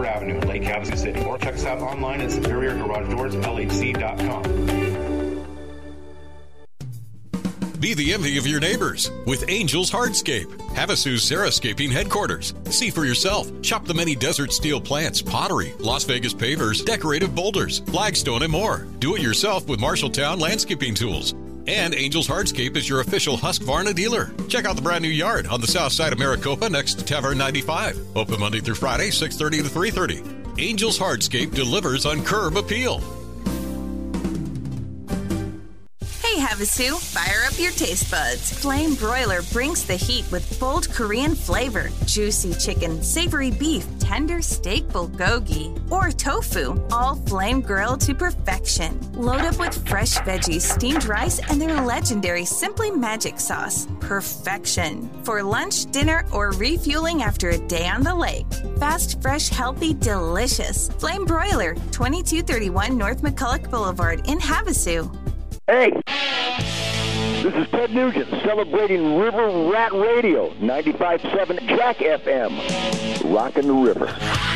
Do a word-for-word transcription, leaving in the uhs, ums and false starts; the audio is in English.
River Avenue in Lake Havasu City, or check us out online at superior garage doors l h c dot com. Be the envy of your neighbors with Angels Hardscape, Havasu's Sarahscaping headquarters. See for yourself. Shop the many desert steel plants, pottery, Las Vegas pavers, decorative boulders, flagstone, and more. Do it yourself with Marshalltown landscaping tools. And Angels Hardscape is your official Husqvarna dealer. Check out the brand new yard on the south side of Maricopa next to Tavern ninety-five. Open Monday through Friday, six thirty to three thirty. Angels Hardscape delivers on curb appeal. Hey Havasu, fire up your taste buds. Flame Broiler brings the heat with bold Korean flavor. Juicy chicken, savory beef, tender steak bulgogi, or tofu, all flame grilled to perfection. Load up with fresh veggies, steamed rice, and their legendary Simply Magic sauce. Perfection. For lunch, dinner, or refueling after a day on the lake. Fast, fresh, healthy, delicious. Flame Broiler, twenty-two thirty-one North McCulloch Boulevard in Havasu. Hey, this is Ted Nugent celebrating River Rat Radio, ninety-five point seven Jack F M, rockin' the river.